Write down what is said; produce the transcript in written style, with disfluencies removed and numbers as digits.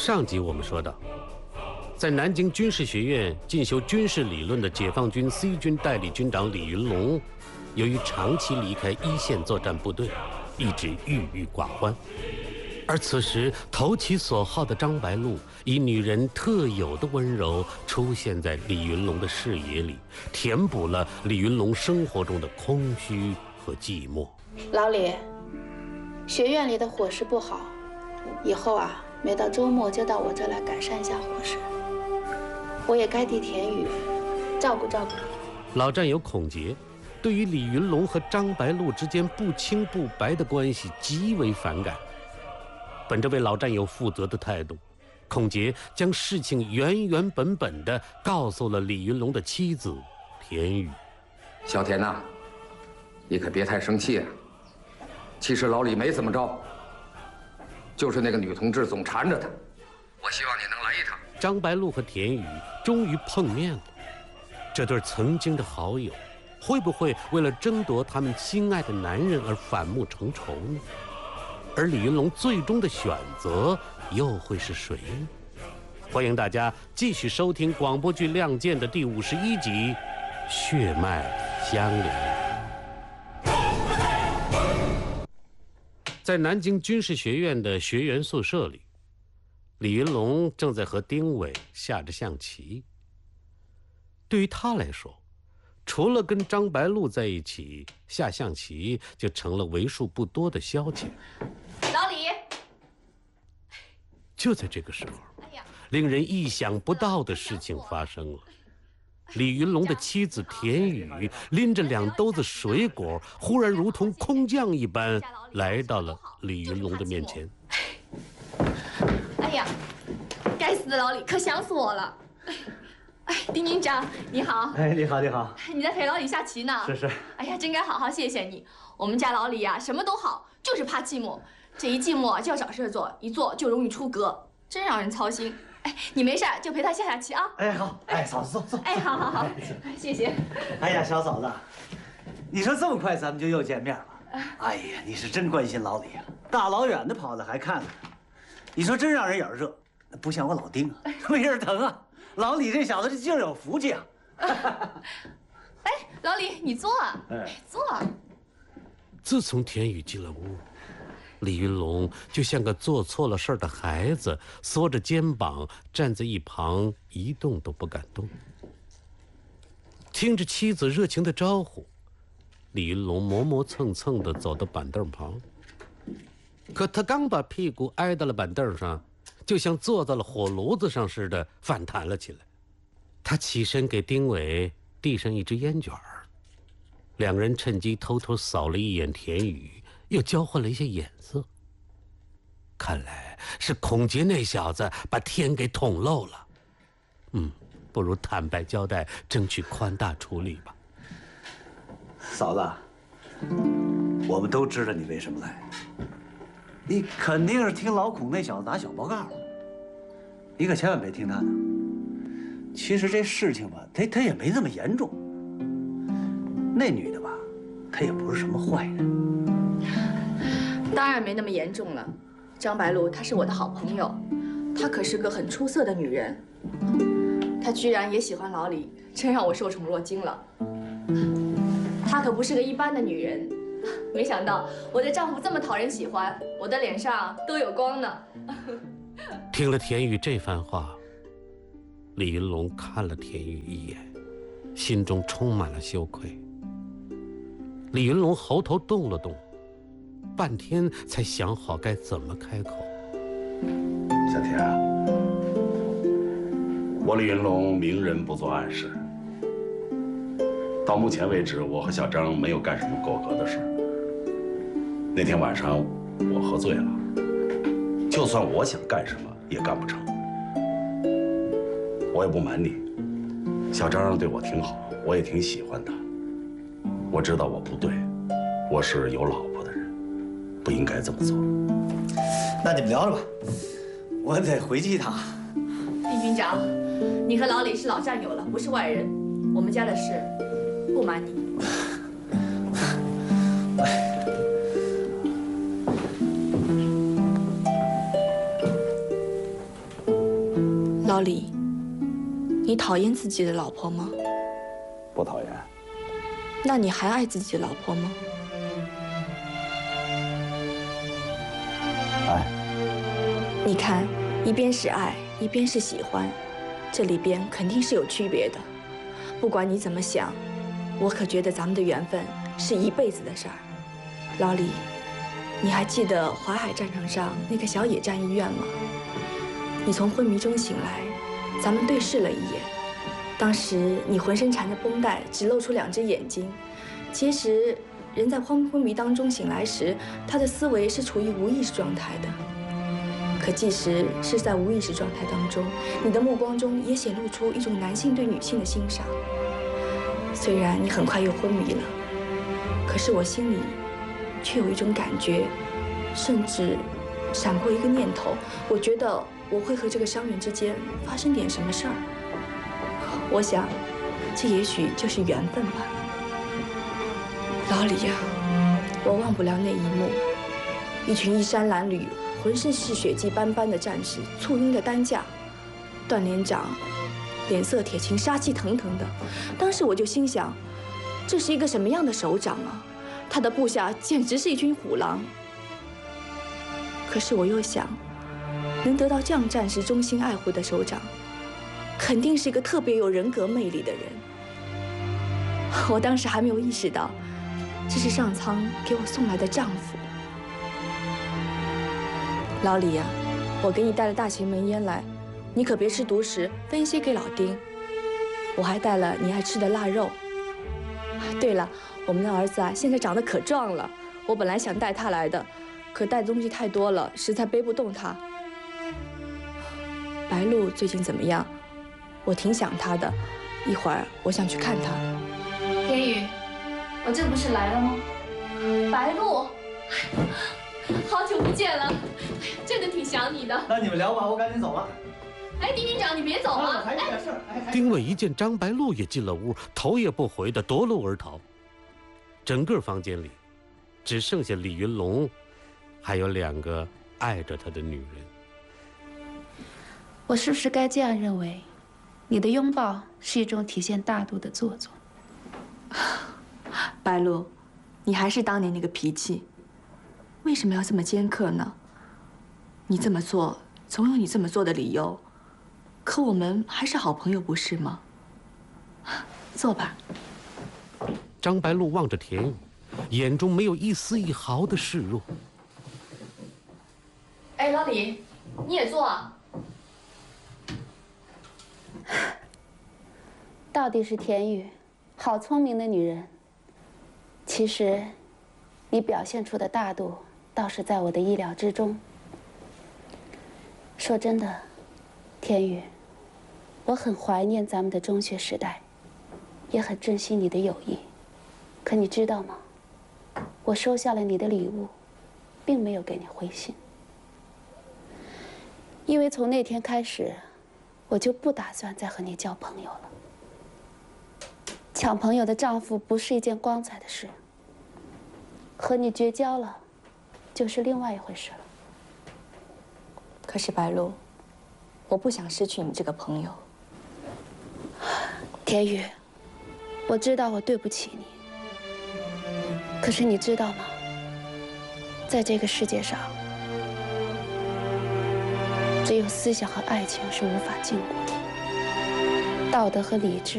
上集我们说到，在南京军事学院进修军事理论的解放军 C 军代理军长李云龙，由于长期离开一线作战部队，一直郁郁寡欢。而此时投其所好的张白露，以女人特有的温柔出现在李云龙的视野里，填补了李云龙生活中的空虚和寂寞。 老李，学院里的伙食不好，以后啊，每到周末就到我这来改善一下伙食。我也该替田雨照顾照顾你。 老战友孔杰对于李云龙和张白露之间不清不白的关系极为反感。本着为老战友负责的态度，孔杰将事情原原本本地告诉了李云龙的妻子田雨。 小田呐，你可别太生气啊。其实老李没怎么着，就是那个女同志总缠着他。我希望你能来一趟。 张白露和田雨终于碰面了，这对曾经的好友，会不会为了争夺他们心爱的男人而反目成仇呢？而李云龙最终的选择又会是谁呢？欢迎大家继续收听广播剧《亮剑》的第51集《血脉相连》。在南京军事学院的学员宿舍里，李云龙正在和丁伟下着象棋。对于他来说，除了跟张白露在一起下象棋，就成了为数不多的消遣。 老李， 就在这个时候，令人意想不到的事情发生了。李云龙的妻子田雨拎着2兜子水果，忽然如同空降一般来到了李云龙的面前。 哎呀，该死的老李，可想死我了！哎，丁军长你好。 哎，你好，你好。 你在陪老李下棋呢？ 是。 哎呀，真该好好谢谢你。我们家老李呀，什么都好，就是怕寂寞。这一寂寞就要找事做，一做就容易出格，真让人操心。哎，你没事就陪他下下棋啊。 哎，好。哎，嫂子坐。 哎，好，谢谢。 哎呀，小嫂子，你说这么快咱们就又见面了？哎呀，你是真关心老李啊，大老远的跑来还看看他。你说真让人眼热，不像我老丁啊，没人疼啊。老李这小子这劲儿有福气啊。 哎，老李，你坐啊。坐。 自从田雨进了屋，李云龙就像个做错了事的孩子，缩着肩膀站在一旁，一动都不敢动。听着妻子热情的招呼，李云龙磨磨蹭蹭地走到板凳旁。可他刚把屁股挨到了板凳上，就像坐到了火炉子上似的反弹了起来。他起身给丁伟递上一支烟卷儿，两人趁机偷偷扫了一眼田雨，又交换了一些眼色。看来是孔杰那小子把天给捅漏了。不如坦白交代，争取宽大处理吧。 嫂子，我们都知道你为什么来，你肯定是听老孔那小子打小报告了。你可千万别听他的。其实这事情吧，他也没这么严重。那女的吧，她也不是什么坏人。 当然没那么严重了。张白露她是我的好朋友，她可是个很出色的女人。她居然也喜欢老李，真让我受宠若惊了。她可不是个一般的女人，没想到我的丈夫这么讨人喜欢，我的脸上都有光呢。 听了田雨这番话，李云龙看了田雨一眼，心中充满了羞愧。李云龙喉头动了动，半天才想好该怎么开口。 小田啊，我李云龙明人不做暗事。到目前为止，我和小张没有干什么过格的事。那天晚上我喝醉了，就算我想干什么也干不成。我也不瞒你，小张对我挺好，我也挺喜欢他。我知道我不对，我是有老婆的人，不应该这么做。 那你们聊着吧，我得回去一趟。 丁军长，你和老李是老战友了，不是外人。我们家的事，不瞒你。 老李，你讨厌自己的老婆吗？ 不讨厌。 那你还爱自己的老婆吗？ 爱。 你看，一边是爱，一边是喜欢，这里边肯定是有区别的。不管你怎么想，我可觉得咱们的缘分是一辈子的事儿。老李，你还记得淮海战场上那个小野战医院吗？你从昏迷中醒来，咱们对视了一眼。当时你浑身缠着绷带，只露出2只眼睛。其实，人在昏迷当中醒来时，他的思维是处于无意识状态的。可即使是在无意识状态当中，你的目光中也显露出一种男性对女性的欣赏。虽然你很快又昏迷了，可是我心里却有一种感觉，甚至闪过一个念头，我觉得我会和这个伤员之间发生点什么事儿。我想，这也许就是缘分吧。老李呀，我忘不了那一幕，一群衣衫褴褛、浑身是血迹斑斑的战士簇拥着担架，段连长脸色铁青，杀气腾腾的。当时我就心想，这是一个什么样的首长啊？他的部下简直是一群虎狼。可是我又想，能得到这样战士衷心爱护的首长，肯定是一个特别有人格魅力的人。我当时还没有意识到，这是上苍给我送来的丈夫。老李呀，我给你带了大前门烟来，你可别吃独食，分一些给老丁。我还带了你爱吃的腊肉。对了，我们的儿子啊，现在长得可壮了，我本来想带他来的，可带的东西太多了，实在背不动他。白露最近怎么样？我挺想她的，一会儿我想去看她。 天宇，我这不是来了吗？ 白露，好久不见了，真的挺想你的。 那你们聊吧，我赶紧走了。 哎，丁军长，你别走啊！ 还有点事儿。 丁伟一见张白露也进了屋，头也不回地夺路而逃。整个房间里，只剩下李云龙，还有2个爱着他的女人。 我是不是该这样认为？你的拥抱是一种体现大度的做作。 白露，你还是当年那个脾气，为什么要这么尖刻呢？你这么做总有你这么做的理由，可我们还是好朋友，不是吗？坐吧。 张白露望着田宇，眼中没有一丝一毫的示弱。 哎，老李，你也坐啊。 到底是田宇，好聪明的女人。其实，你表现出的大度，倒是在我的意料之中。说真的，田宇，我很怀念咱们的中学时代，也很珍惜你的友谊。可你知道吗？我收下了你的礼物，并没有给你回信，因为从那天开始，我就不打算再和你交朋友了。抢朋友的丈夫不是一件光彩的事，和你绝交了，就是另外一回事了。 可是白露，我不想失去你这个朋友。 田宇，我知道我对不起你，可是你知道吗？在这个世界上，只有思想和爱情是无法禁锢的，道德和理智